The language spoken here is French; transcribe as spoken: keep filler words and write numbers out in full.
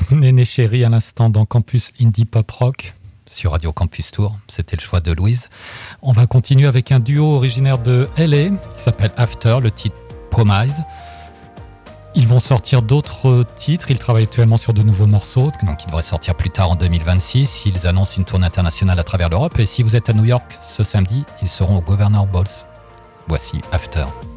Néné Chéri à l'instant dans Campus Indie Pop Rock sur Radio Campus Tour. C'était le choix de Louise. On va continuer avec un duo originaire de L A qui s'appelle After, le titre Promise. Ils vont sortir d'autres titres. Ils travaillent actuellement sur de nouveaux morceaux. Donc ils devraient sortir plus tard en deux mille vingt-six. Ils annoncent une tournée internationale à travers l'Europe. Et si vous êtes à New York ce samedi, ils seront au Governor Balls. Voici After.